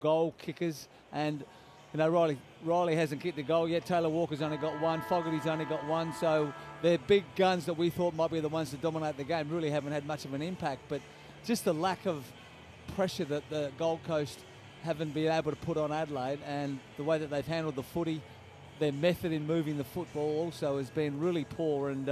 goal kickers, and Riley hasn't kicked a goal yet. Taylor Walker's only got one. Fogarty's only got one. So they're big guns that we thought might be the ones to dominate the game. Really haven't had much of an impact, but just the lack of pressure that the Gold Coast haven't been able to put on Adelaide, and the way that they've handled the footy, their method in moving the football also has been really poor. And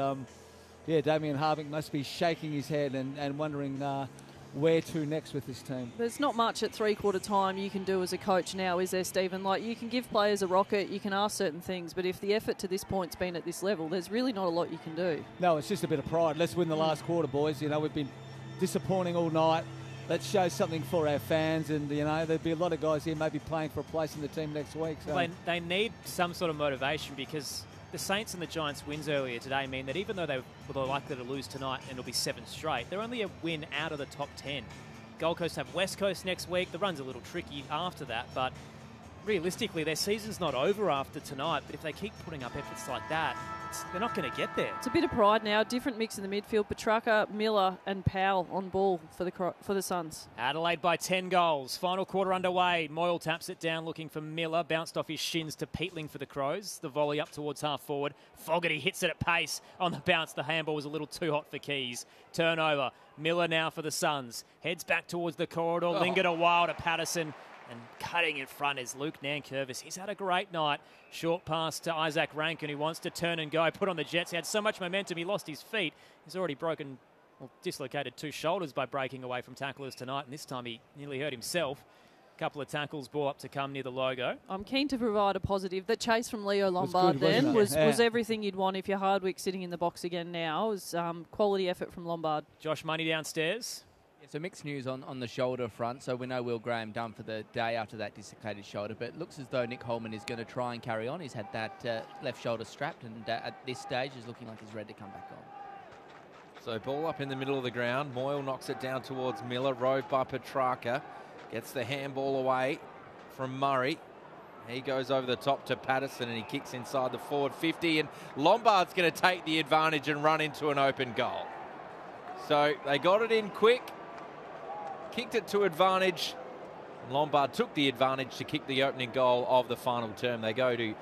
Damien Hardwick must be shaking his head and wondering where to next with this team. There's not much at three-quarter time you can do as a coach now, is there, Stephen? Like, you can give players a rocket, you can ask certain things, but if the effort to this point's been at this level, there's really not a lot you can do. No, it's just a bit of pride. Let's win the last quarter, boys. We've been disappointing all night. Let's show something for our fans, and there'll be a lot of guys here maybe playing for a place in the team next week. So. They need some sort of motivation, because the Saints and the Giants' wins earlier today mean that even though they were likely to lose tonight and it'll be 7 straight, they're only a win out of the top 10. Gold Coast have West Coast next week. The run's a little tricky after that, but realistically, their season's not over after tonight. But if they keep putting up efforts like that, they're not going to get there. It's a bit of pride now. Different mix in the midfield. Petrarca, Miller and Powell on ball for the Suns. Adelaide by 10 goals. Final quarter underway. Moyle taps it down looking for Miller. Bounced off his shins to Peatling for the Crows. The volley up towards half forward. Fogarty hits it at pace. On the bounce, the handball was a little too hot for Keys. Turnover. Miller now for the Suns. Heads back towards the corridor. Lingered a while to Patterson. And cutting in front is Luke Nankervis. He's had a great night. Short pass to Isaac Rankin, who wants to turn and go. Put on the Jets. He had so much momentum, he lost his feet. He's already dislocated 2 shoulders by breaking away from tacklers tonight. And this time he nearly hurt himself. A couple of tackles, ball up to come near the logo. I'm keen to provide a positive. The chase from Leo Lombard was everything you'd want if you're Hardwick sitting in the box again now. It was quality effort from Lombard. Josh Money downstairs. So mixed news on the shoulder front. So we know Will Graham done for the day after that dislocated shoulder, but it looks as though Nick Holman is going to try and carry on. He's had that left shoulder strapped, and at this stage is looking like he's ready to come back on. So ball up in the middle of the ground. Moyle knocks it down towards Miller. Rove by Petrarca. Gets the handball away from Murray. He goes over the top to Patterson, and he kicks inside the forward 50, and Lombard's going to take the advantage and run into an open goal. So they got it in quick. Kicked it to advantage. Lombard took the advantage to kick the opening goal of the final term. They go to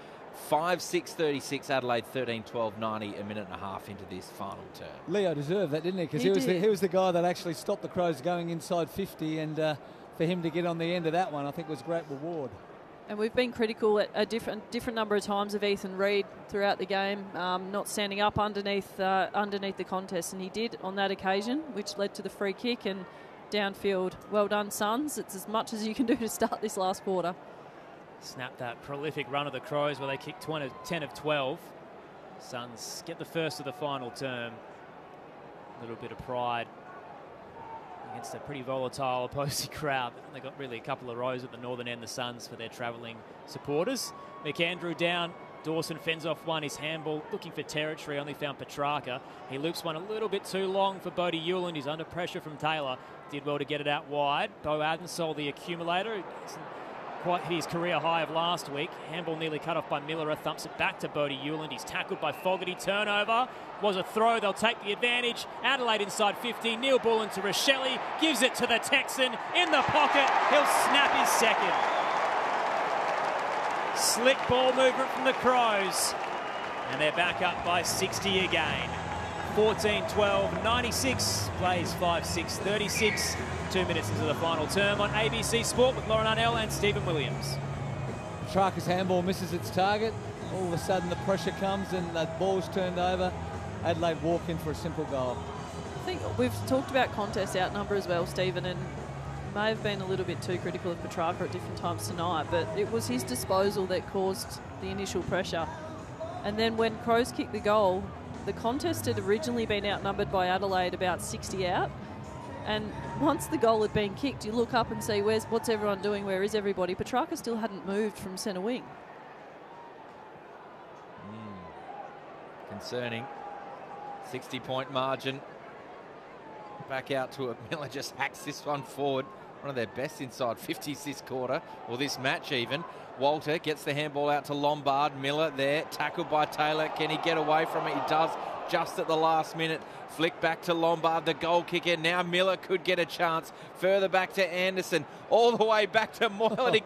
5-6-36, Adelaide 13-12-90, a minute and a half into this final term. Leo deserved that, didn't he? Because he was the guy that actually stopped the Crows going inside 50, and for him to get on the end of that one, I think was great reward. And we've been critical at a different number of times of Ethan Reid throughout the game, not standing up underneath the contest, and he did on that occasion, which led to the free kick and downfield. Well done, Suns. It's as much as you can do to start this last quarter. Snap that prolific run of the Crows where they kicked 10 of 12. Suns get the first of the final term. A little bit of pride against a pretty volatile opposing crowd. They got really a couple of rows at the northern end, the Suns, for their travelling supporters. McAndrew down. Dawson fends off one. His handball looking for territory, only found Petrarca. He loops one a little bit too long for Bodie Hewland. He's under pressure from Taylor. Did well to get it out wide. Bo Adensol, the accumulator, quite hit his career high of last week. Handball nearly cut off by Miller. Thumps it back to Bodie Hewland. He's tackled by Fogarty. Turnover. Was a throw. They'll take the advantage. Adelaide inside 50. Neil Bullen to Rochelle. Gives it to the Texan. In the pocket. He'll snap his second. Slick ball movement from the Crows. And they're back up by 60 again. 14-12, 96, plays 5-6-36. 2 minutes into the final term on ABC Sport with Lauren Arnell and Stephen Williams. Petrarca's handball misses its target. All of a sudden the pressure comes and the ball's turned over. Adelaide walk in for a simple goal. I think we've talked about contest outnumber as well, Stephen, and may have been a little bit too critical of Petrarca at different times tonight, but it was his disposal that caused the initial pressure. And then when Crows kicked the goal, the contest had originally been outnumbered by Adelaide about 60 out. And once the goal had been kicked, you look up and see what's everyone doing, where is everybody? Petrarca still hadn't moved from centre wing. Concerning. 60-point margin. Back out to it. Miller just hacks this one forward. One of their best inside 50s this quarter, or this match even. Walter gets the handball out to Lombard. Miller there, tackled by Taylor. Can he get away from it? He does. just at the last minute. Flick back to Lombard, the goal kicker. Now Miller could get a chance. Further back to Anderson. All the way back to Moyle. And he